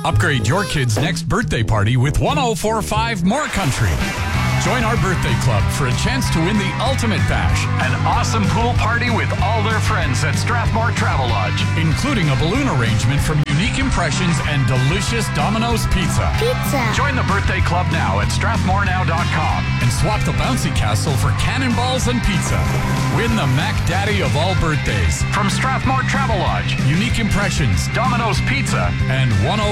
Upgrade your kid's next birthday party with 1045 More Country. Join our birthday club for a chance to win the Ultimate Bash, an awesome pool party with all their friends at Strathmore Travel Lodge, including a balloon arrangement from Unique Impressions and delicious Domino's Pizza. Join the birthday club now at strathmorenow.com and swap the bouncy castle for cannonballs and pizza. Win the Mac Daddy of all birthdays from Strathmore Travel Lodge, Unique Impressions, Domino's Pizza, and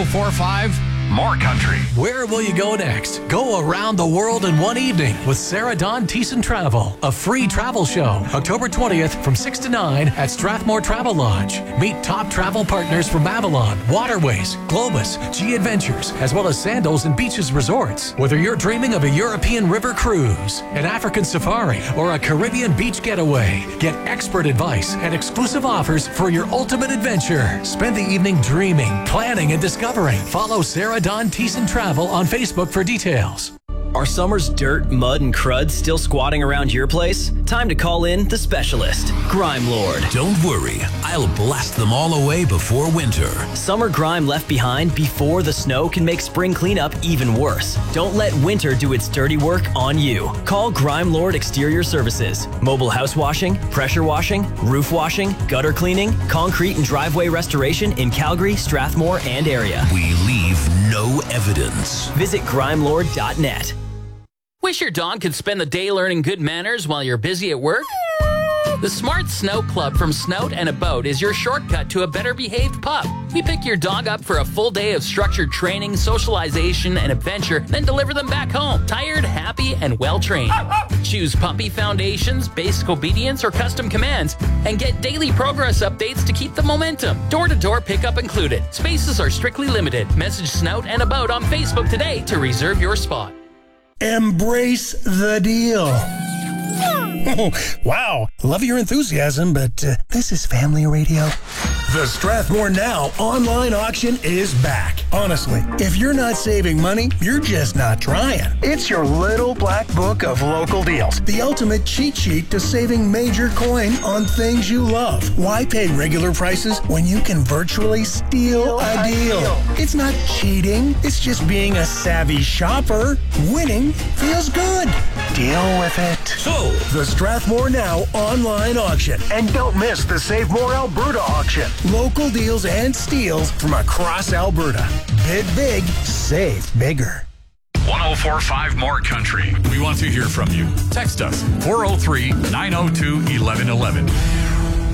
1045 More Country. Where will you go next? Go around the world in one evening with Sarah Dawn Thiessen Travel, a free travel show, October 20th from 6 to 9 at Strathmore Travel Lodge. Meet top travel partners from Avalon, Waterways, Globus, G Adventures, as well as Sandals and Beaches Resorts. Whether you're dreaming of a European river cruise, an African safari, or a Caribbean beach getaway, get expert advice and exclusive offers for your ultimate adventure. Spend the evening dreaming, planning, and discovering. Follow Sarah Dawn Thiessen Travel on Facebook for details. Are summer's dirt, mud, and crud still squatting around your place? Time to call in the specialist, Grime Lord. Don't worry, I'll blast them all away before winter. Summer grime left behind before the snow can make spring cleanup even worse. Don't let winter do its dirty work on you. Call Grime Lord Exterior Services. Mobile house washing, pressure washing, roof washing, gutter cleaning, concrete and driveway restoration in Calgary, Strathmore, and area. We leave no evidence. Visit grimelord.net. Wish your dog could spend the day learning good manners while you're busy at work? The Smart Snout Club from Snout and About is your shortcut to a better behaved pup. We pick your dog up for a full day of structured training, socialization, and adventure, then deliver them back home, tired, happy, and well-trained. Choose puppy foundations, basic obedience, or custom commands, and get daily progress updates to keep the momentum. Door-to-door pickup included. Spaces are strictly limited. Message Snout and About on Facebook today to reserve your spot. Embrace the deal. Oh, wow, love your enthusiasm, but this is family radio. The Strathmore Now online auction is back. Honestly, if you're not saving money, you're just not trying. It's your little black book of local deals. The ultimate cheat sheet to saving major coin on things you love. Why pay regular prices when you can virtually steal a deal? It's not cheating. It's just being a savvy shopper. Winning feels good. Deal with it. So, the Strathmore Now online auction. And don't miss the Save More Alberta auction. Local deals and steals from across Alberta. Bid big, save bigger. 1045 More Country. We want to hear from you. Text us 403-902-1111.